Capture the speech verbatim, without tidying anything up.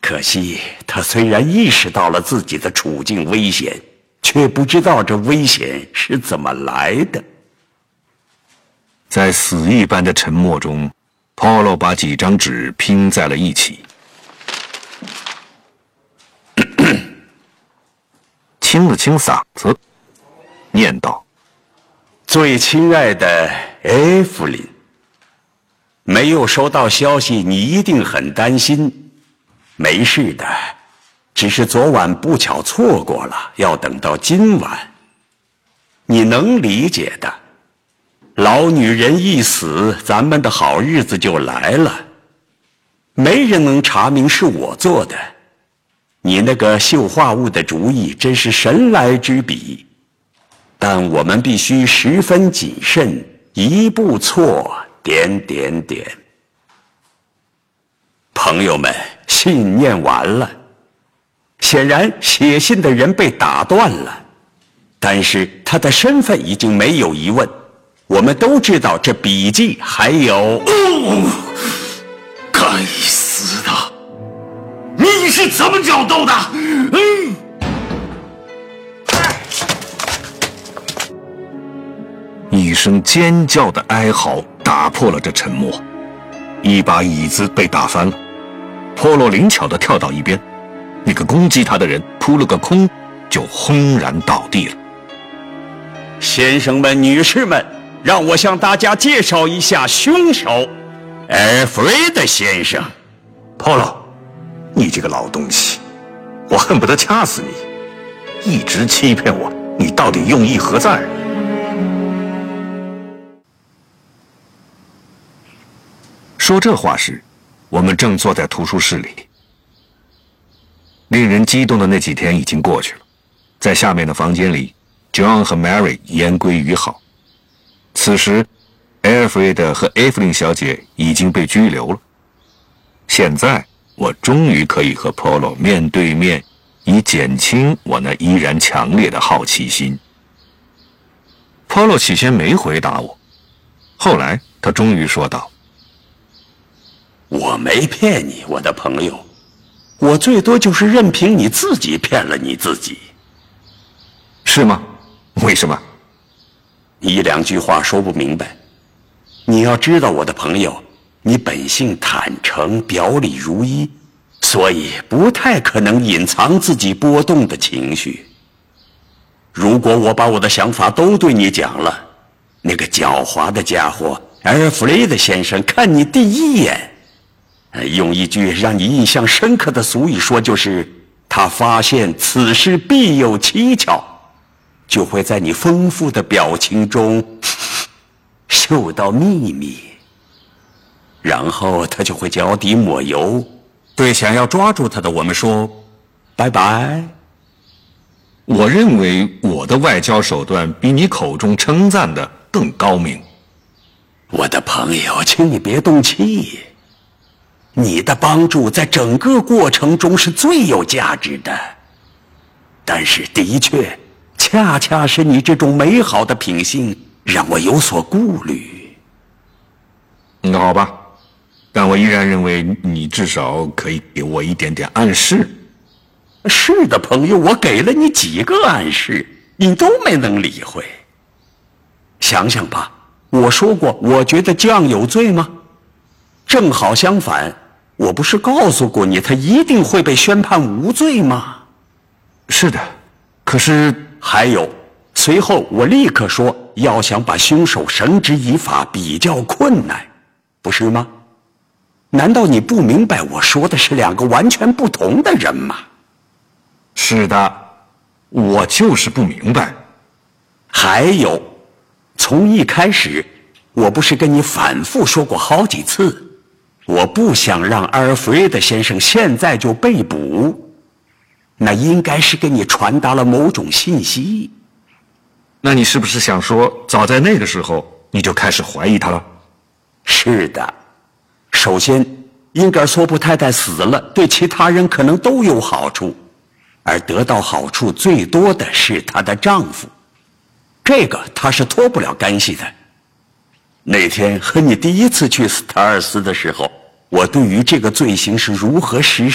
可惜他虽然意识到了自己的处境危险，却不知道这危险是怎么来的。 在死一般的沉默中， Paulo 把几张纸拼在了一起，清了清嗓子，念道：“ 最亲爱的艾弗琳，没有收到消息，你一定很担心。没事的，只是昨晚不巧错过了，要等到今晚。你能理解的。老女人一死，咱们的好日子就来了。没人能查明是我做的。你那个溴化物的主意真是神来之笔，但我们必须十分谨慎，一步错点点点。”朋友们，信念完了。显然写信的人被打断了，但是他的身份已经没有疑问。我们都知道这笔记还有…… 哦，该死的！你是怎么找到的？嗯。 一声尖叫的哀嚎打破了这沉默，一把椅子被打翻了，波洛灵巧地跳到一边，那个攻击他的人扑了个空，就轰然倒地了。 先生们、女士们，让我向大家介绍一下凶手，艾弗瑞德先生。 Paulo，你这个老东西，我恨不得掐死你！一直欺骗我，你到底用意何在？说这话时，我们正坐在图书室里。令人激动的那几天已经过去了，在下面的房间里 ，John 和 Mary 言归于好。此时，艾尔弗瑞德和艾弗琳小姐已经被拘留了。现在，我终于可以和 Paulo 面对面，以减轻我那依然强烈的好奇心。Paulo 起先没回答我，后来他终于说道：“ 我没骗你，我的朋友，我最多就是任凭你自己骗了你自己。” 是吗？为什么？ 一两句话说不明白。你要知道，我的朋友，你本性坦诚，表里如一，所以不太可能隐藏自己波动的情绪。如果我把我的想法都对你讲了，那个狡猾的家伙埃尔弗雷德先生看你第一眼，用一句让你印象深刻的俗语说，就是他发现此事必有蹊跷，就会在你丰富的表情中嗅到秘密，然后他就会脚底抹油，对想要抓住他的我们说拜拜。 我认为我的外交手段比你口中称赞的更高明。 我的朋友，请你别动气，你的帮助在整个过程中是最有价值的，但是的确恰恰是你这种美好的品性让我有所顾虑。 那好吧，但我依然认为你至少可以给我一点点暗示。 是的，朋友，我给了你几个暗示，你都没能理会。想想吧，我说过我觉得John有罪吗？正好相反，我不是告诉过你他一定会被宣判无罪吗？ 是的，可是还有，随后我立刻说，要想把凶手绳之以法比较困难，不是吗？难道你不明白我说的是两个完全不同的人吗？ 是的，我就是不明白。 还有，从一开始，我不是跟你反复说过好几次，我不想让阿尔弗瑞德先生现在就被捕，那应该是给你传达了某种信息。 那你是不是想说，早在那个时候你就开始怀疑他了？ 是的，首先，英格尔索普太太死了，对其他人可能都有好处，而得到好处最多的是她的丈夫，这个她是脱不了干系的。那天和你第一次去斯塔尔斯的时候，我对于这个罪行是如何实施